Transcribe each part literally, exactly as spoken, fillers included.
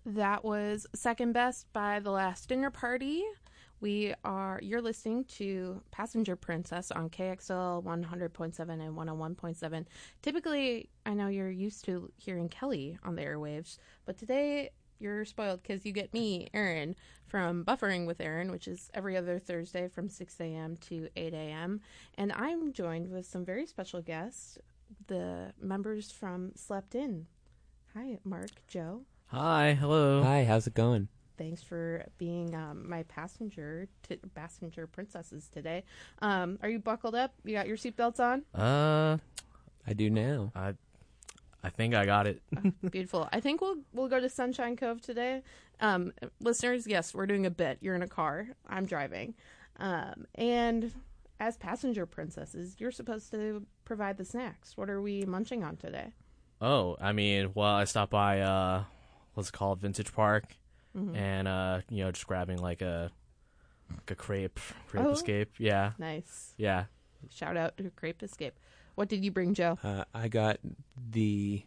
That was Second Best by The Last Dinner Party. We are, you're listening to Passenger Princess on K X L one hundred point seven and one oh one point seven. Typically, I know you're used to hearing Kelly on the airwaves, but today you're spoiled because you get me, Erin, from Buffering with Erin, which is every other Thursday from six a.m. to eight a.m. And I'm joined with some very special guests, the members from Slept In. Hi, Mark, Joe. Hi, hello. Hi, how's it going? Thanks for being um, my passenger t- passenger princesses today. Um, are you buckled up? You got your seatbelts on? Uh, I do now. I, I think I got it. Oh, beautiful. I think we'll we'll go to Sunshine Cove today. Um, listeners, yes, we're doing a bit. You're in a car. I'm driving, um, and as passenger princesses, you're supposed to provide the snacks. What are we munching on today? Oh, I mean, well, I stopped by uh, what's it called, Vintage Park. Mm-hmm. And, uh, you know, just grabbing like a like a crepe, crepe oh, escape. Yeah. Nice. Yeah. Shout out to Crepe Escape. What did you bring, Joe? Uh, I got the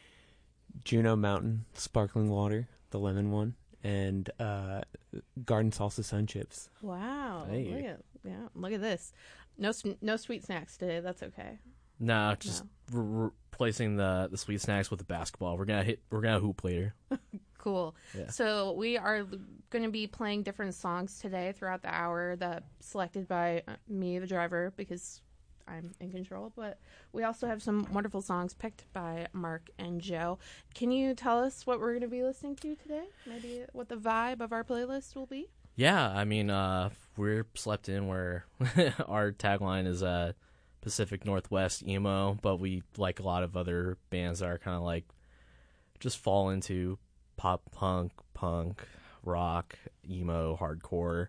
Juno Mountain sparkling water, the lemon one, and uh, garden salsa sun chips. Wow. Hey. Look at, yeah, look at this. No no sweet snacks today. That's okay. No, just no. Re- replacing the, the sweet snacks with the basketball. We're gonna hit. We're gonna hoop later. Cool. Yeah. So we are going to be playing different songs today throughout the hour that selected by me, the driver, because I'm in control. But we also have some wonderful songs picked by Mark and Joe. Can you tell us what we're going to be listening to today? Maybe what the vibe of our playlist will be? Yeah, I mean, uh, we're Slept In, where our tagline is uh, Pacific Northwest emo, but we, like a lot of other bands that are kind of like, just fall into pop punk, punk, rock, emo, hardcore.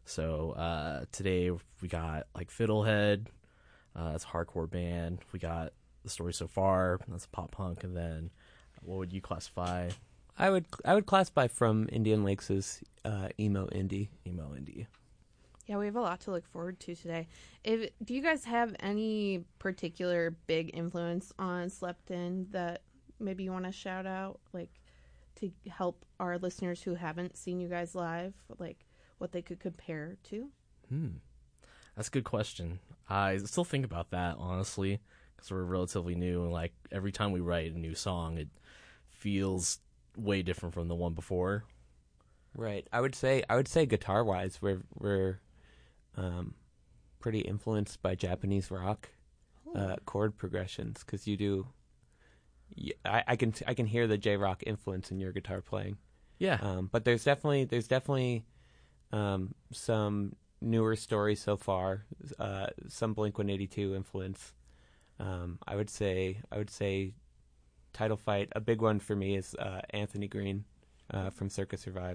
So uh, today we got like Fiddlehead, uh, it's a hardcore band. We got The Story So Far, that's pop punk, and then what would you classify? I would I would classify From Indian Lakes as uh, emo indie. Emo indie. Yeah, we have a lot to look forward to today. If do you guys have any particular big influence on Slept In that maybe you want to shout out, like, to help our listeners who haven't seen you guys live, like what they could compare to? Hmm. That's a good question. I still think about that, honestly, because we're relatively new, and like every time we write a new song, it feels way different from the one before. Right. I would say I would say guitar wise, we're we're um, pretty influenced by Japanese rock oh. uh, chord progressions, because you do. Yeah, I, I can I can hear the J-rock influence in your guitar playing. Yeah, um, but there's definitely there's definitely um, some newer stories so far. Uh, some Blink one eighty-two influence. Um, I would say I would say Title Fight. A big one for me is uh, Anthony Green uh, from Circa Survive.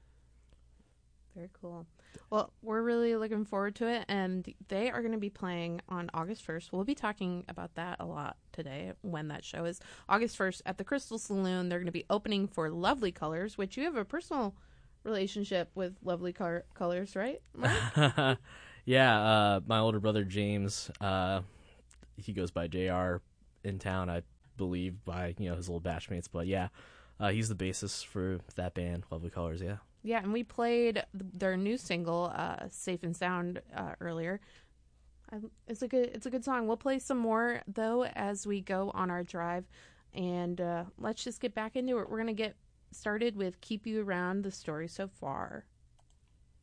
Very cool. Well, we're really looking forward to it, and they are going to be playing on August first. We'll be talking about that a lot today, when that show is. August first at the Crystal Saloon. They're going to be opening for Lovely Colors, which you have a personal relationship with Lovely Car- Colors, right, Mark? Yeah, uh, my older brother James, uh, he goes by J R in town, I believe, by you know his old batchmates. But yeah, uh, he's the bassist for that band, Lovely Colors, yeah. Yeah, and we played their new single, uh, "Safe and Sound," uh, earlier. I, it's a good, it's a good song. We'll play some more though as we go on our drive, and uh, let's just get back into it. We're gonna get started with "Keep You Around," The Story So Far.